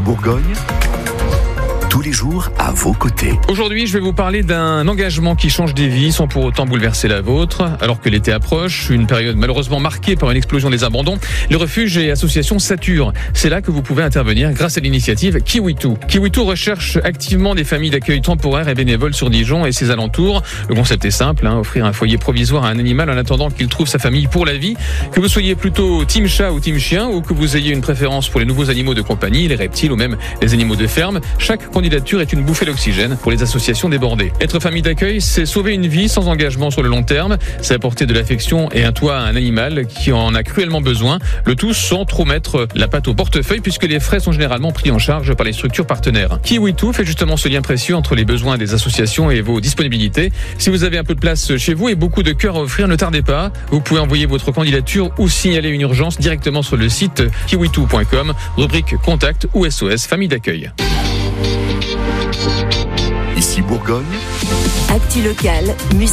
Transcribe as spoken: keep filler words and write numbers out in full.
Bourgogne, tous les jours à vos côtés. Aujourd'hui, je vais vous parler d'un engagement qui change des vies sans pour autant bouleverser la vôtre. Alors que l'été approche, une période malheureusement marquée par une explosion des abandons, les refuges et associations saturent. C'est là que vous pouvez intervenir grâce à l'initiative Kiwitou. Kiwitou recherche activement des familles d'accueil temporaires et bénévoles sur Dijon et ses alentours. Le concept est simple, hein, offrir un foyer provisoire à un animal en attendant qu'il trouve sa famille pour la vie. Que vous soyez plutôt team chat ou team chien, ou que vous ayez une préférence pour les nouveaux animaux de compagnie, les reptiles ou même les animaux de ferme, chaque candidature est une bouffée d'oxygène pour les associations débordées. Être famille d'accueil, c'est sauver une vie sans engagement sur le long terme. C'est apporter de l'affection et un toit à un animal qui en a cruellement besoin. Le tout sans trop mettre la patte au portefeuille puisque les frais sont généralement pris en charge par les structures partenaires. Kiwitou fait justement ce lien précieux entre les besoins des associations et vos disponibilités. Si vous avez un peu de place chez vous et beaucoup de cœur à offrir, ne tardez pas. Vous pouvez envoyer votre candidature ou signaler une urgence directement sur le site kiwitou point com, rubrique contact ou S O S famille d'accueil. Ici Bourgogne, Actu locale, musique.